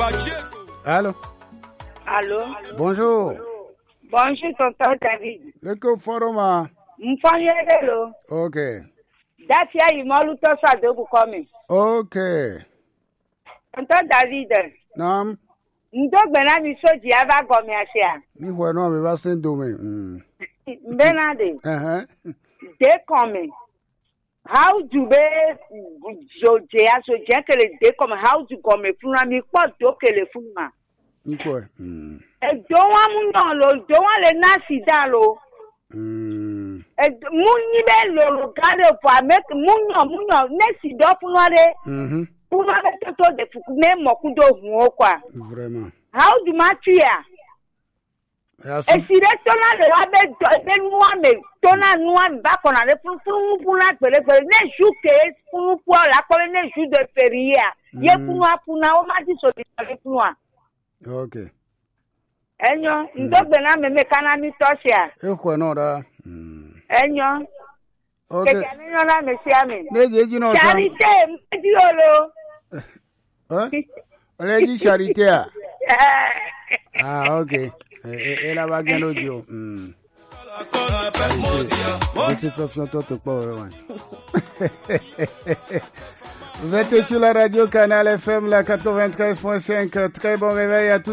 Allô? Allô? Bonjour. Bonjour, tonton David. Le Koforoma. Mfanyelelo. Ok. Dafia imolu to sa do bu komi. Ok. Tonton David. Nam. Ndogbe na mi soji aba gomi asia. Mi hwe no me ba sendo me. Benade. De komi. How do be joje aso je kele de komi how do komi funa mi po do kele funa. Nko. Do wa mu no lo do wa le na sida lo. Munyi be lo gade po amek munyo nesi do funare. Kuma to de fuku me mokudo hu okwa. Vraiment. How do matia? Esire tona le abe be nuwa me tona nuwa ba kona le funu puna pere ne juke funu po la ko ne ju de feria. Ye funwa puna o ma di so di funwa. Okay. Enyo ndogbe na me kana mi tosia. Ehwe no da. Enyo. Okay. Enyo na me siame. Neje no. Charité mdiolo. Ole di charité a. Ah, okay. Elle va gagner l'audio. C'est profond tout pas. Vous êtes sur la radio Canal FM la 93.5. Très bon réveil à tous.